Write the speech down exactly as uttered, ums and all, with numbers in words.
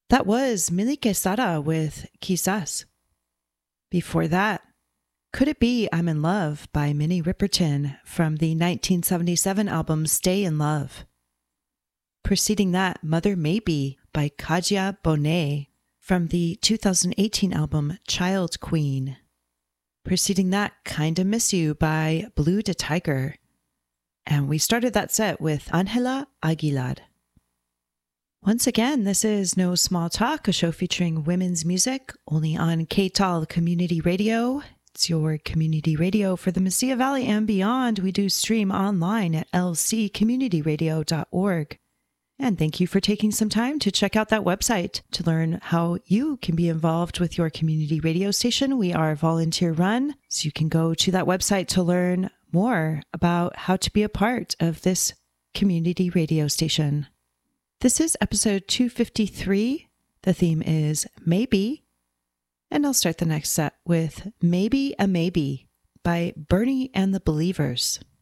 That was Milly Quesada with Quizás. Before that, Could It Be I'm in Love by Minnie Riperton from the nineteen seventy-seven album Stay in Love. Preceding that, Mother Maybe by Kadhja Bonet from the two thousand eighteen album Child Queen. Preceding that, Kinda Miss You by Blue de Tiger. And we started that set with Angela Aguilar. Once again, this is No Small Talk, a show featuring women's music, only on K T A L Community Radio. It's your community radio for the Mesilla Valley and beyond. We do stream online at l c community radio dot org. And thank you for taking some time to check out that website to learn how you can be involved with your community radio station. We are volunteer run, so you can go to that website to learn more about how to be a part of this community radio station. This is episode two fifty-three. The theme is Maybe. And I'll start the next set with Maybe a Maybe by Bernie and the Believers.